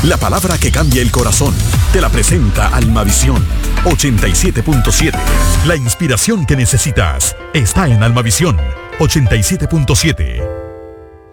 La palabra que cambia el corazón. Te la presenta Almavisión 87.7. La inspiración que necesitas está en Almavisión 87.7.